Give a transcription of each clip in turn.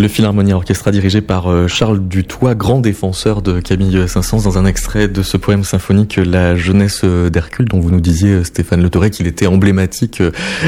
Le Philharmonia Orchestra dirigé par Charles Dutoit, grand défenseur de Camille Saint-Saëns, dans un extrait de ce poème symphonique La jeunesse d'Hercule, dont vous nous disiez, Stéphane Le Thorey, qu'il était emblématique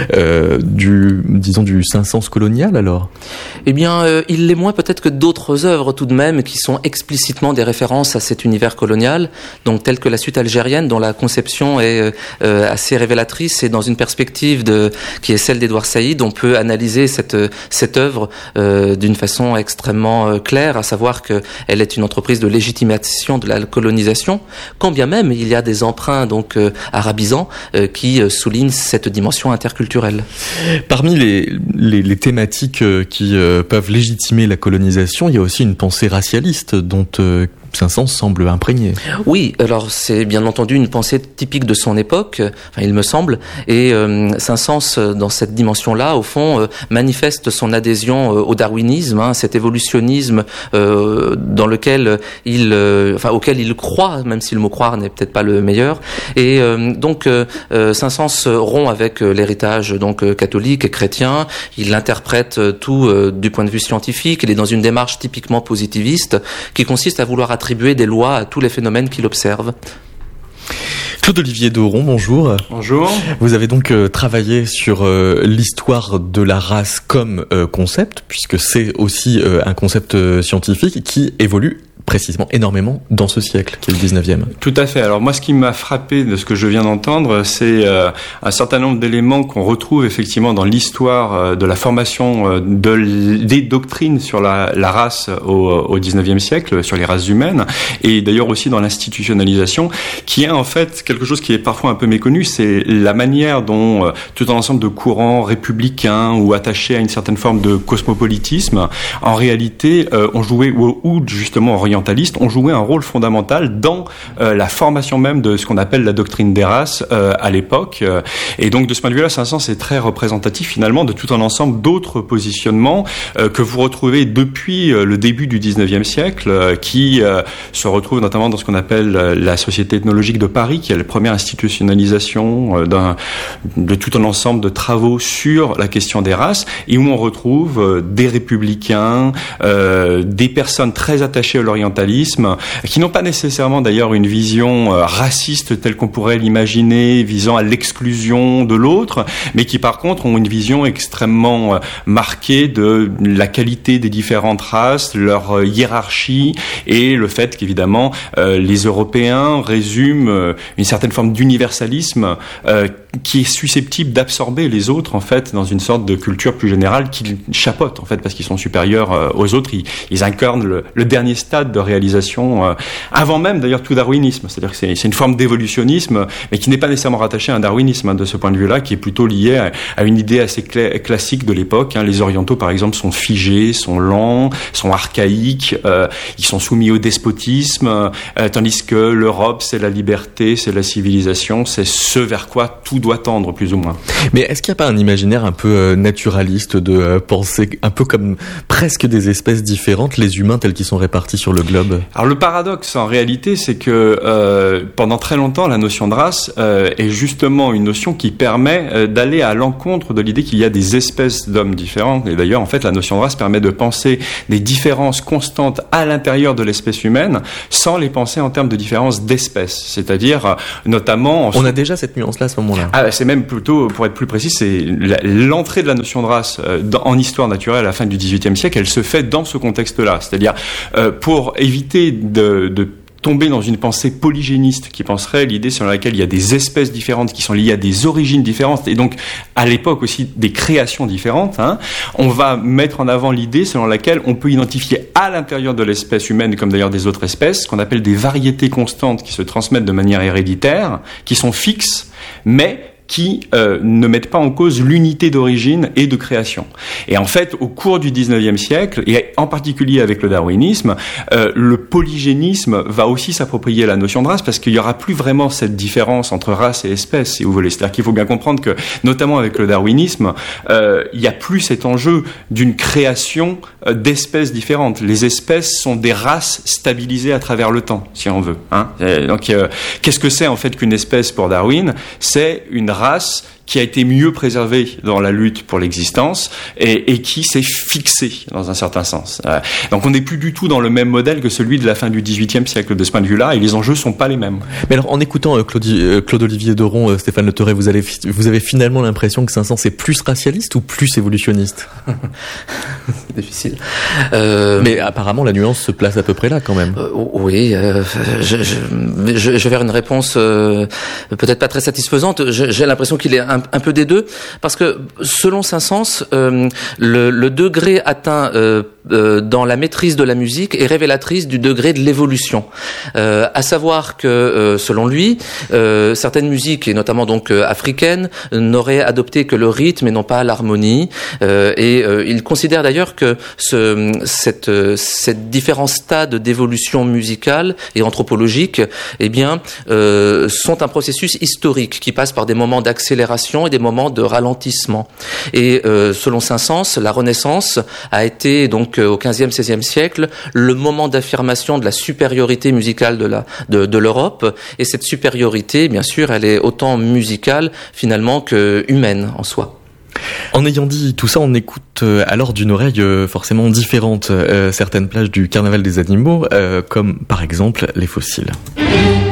du Saint-Saëns colonial, alors? Eh bien, il l'est moins peut-être que d'autres œuvres tout de même qui sont explicitement des références à cet univers colonial, donc telles que la suite algérienne, dont la conception est assez révélatrice, et dans une perspective qui est celle d'Édouard Saïd, on peut analyser cette œuvre d'une façon extrêmement claire, à savoir qu'elle est une entreprise de légitimation de la colonisation, quand bien même il y a des emprunts donc arabisants qui soulignent cette dimension interculturelle. Parmi les thématiques qui peuvent légitimer la colonisation, il y a aussi une pensée racialiste dont Saint-Saëns semble imprégné. Oui, alors c'est bien entendu une pensée typique de son époque, enfin, il me semble, et Saint-Saëns, dans cette dimension-là, au fond, manifeste son adhésion au darwinisme, cet évolutionnisme dans lequel auquel il croit, même si le mot croire n'est peut-être pas le meilleur, et donc Saint-Saëns rompt avec l'héritage donc catholique et chrétien, il interprète tout du point de vue scientifique, il est dans une démarche typiquement positiviste qui consiste à vouloir attribuer des lois à tous les phénomènes qu'il observe. Claude-Olivier Doron, bonjour. Bonjour. Vous avez donc travaillé sur l'histoire de la race comme concept, puisque c'est aussi un concept scientifique qui évolue précisément énormément dans ce siècle, qui est le 19e. Tout à fait. Alors moi, ce qui m'a frappé de ce que je viens d'entendre, c'est un certain nombre d'éléments qu'on retrouve effectivement dans l'histoire de la formation des doctrines sur la race au 19e siècle, sur les races humaines, et d'ailleurs aussi dans l'institutionnalisation, qui est en fait quelque chose qui est parfois un peu méconnu, c'est la manière dont tout un ensemble de courants républicains ou attachés à une certaine forme de cosmopolitisme, en réalité, ont joué, ou justement orientalistes, ont joué un rôle fondamental dans la formation même de ce qu'on appelle la doctrine des races à l'époque. Et donc de ce point de vue-là, Saint-Saëns est très représentatif finalement de tout un ensemble d'autres positionnements que vous retrouvez depuis le début du 19e siècle, qui se retrouvent notamment dans ce qu'on appelle la Société ethnologique de Paris, qui est la première institutionnalisation de tout un ensemble de travaux sur la question des races, et où on retrouve des républicains, des personnes très attachées à l'orientalisme, qui n'ont pas nécessairement d'ailleurs une vision raciste telle qu'on pourrait l'imaginer, visant à l'exclusion de l'autre, mais qui par contre ont une vision extrêmement marquée de la qualité des différentes races, leur hiérarchie, et le fait qu'évidemment les Européens résument une certaine forme d'universalisme qui est susceptible d'absorber les autres en fait dans une sorte de culture plus générale qu'ils chapeautent en fait parce qu'ils sont supérieurs aux autres, ils incarnent le dernier stade de réalisation avant même d'ailleurs tout darwinisme, c'est-à-dire que c'est une forme d'évolutionnisme mais qui n'est pas nécessairement rattachée à un darwinisme de ce point de vue-là, qui est plutôt lié à une idée assez classique de l'époque. Les orientaux par exemple sont figés, sont lents, sont archaïques, ils sont soumis au despotisme, tandis que l'Europe c'est la liberté, c'est la civilisation, c'est ce vers quoi tout doit tendre plus ou moins. Mais est-ce qu'il n'y a pas un imaginaire un peu naturaliste de penser un peu comme presque des espèces différentes, les humains tels qu'ils sont répartis sur le globe? Alors le paradoxe en réalité, c'est que pendant très longtemps la notion de race est justement une notion qui permet d'aller à l'encontre de l'idée qu'il y a des espèces d'hommes différents, et d'ailleurs en fait la notion de race permet de penser des différences constantes à l'intérieur de l'espèce humaine sans les penser en termes de différences d'espèces, c'est-à-dire notamment... On a déjà cette nuance-là à ce moment-là. C'est même plutôt, pour être plus précis, c'est l'entrée de la notion de race en histoire naturelle à la fin du XVIIIe siècle, elle se fait dans ce contexte-là, c'est-à-dire pour éviter de tomber dans une pensée polygéniste qui penserait l'idée selon laquelle il y a des espèces différentes qui sont liées à des origines différentes et donc à l'époque aussi des créations différentes, on va mettre en avant l'idée selon laquelle on peut identifier à l'intérieur de l'espèce humaine, comme d'ailleurs des autres espèces, ce qu'on appelle des variétés constantes qui se transmettent de manière héréditaire, qui sont fixes, mais qui ne mettent pas en cause l'unité d'origine et de création. Et en fait, au cours du 19e siècle, et en particulier avec le darwinisme, le polygénisme va aussi s'approprier la notion de race, parce qu'il n'y aura plus vraiment cette différence entre race et espèce, si vous voulez. C'est-à-dire qu'il faut bien comprendre que, notamment avec le darwinisme, il n'y a plus cet enjeu d'une création d'espèces différentes. Les espèces sont des races stabilisées à travers le temps, si on veut. Donc, qu'est-ce que c'est en fait qu'une espèce pour Darwin ? C'est une race qui a été mieux préservé dans la lutte pour l'existence et qui s'est fixé dans un certain sens. Donc on n'est plus du tout dans le même modèle que celui de la fin du XVIIIe siècle de ce point de vue-là, et les enjeux sont pas les mêmes. Mais alors, en écoutant Claude-Olivier Doron, Stéphane Le Terret, vous avez finalement l'impression que Saint-Saëns est plus racialiste ou plus évolutionniste? C'est difficile. Mais apparemment, la nuance se place à peu près là, quand même. Oui, je vais vers une réponse peut-être pas très satisfaisante. J'ai l'impression qu'il est un peu des deux, parce que selon Saint-Saëns, le degré atteint dans la maîtrise de la musique est révélatrice du degré de l'évolution. À savoir que, selon lui, certaines musiques, et notamment donc africaines, n'auraient adopté que le rythme et non pas l'harmonie. Et il considère d'ailleurs que cette différents stades d'évolution musicale et anthropologique, eh bien, sont un processus historique qui passe par des moments d'accélération et des moments de ralentissement. Et selon Saint-Saëns, la Renaissance a été donc au XVe, XVIe siècle le moment d'affirmation de la supériorité musicale de l'Europe. Et cette supériorité, bien sûr, elle est autant musicale finalement que humaine en soi. En ayant dit tout ça, on écoute alors d'une oreille forcément différente certaines plages du Carnaval des animaux, comme par exemple les fossiles.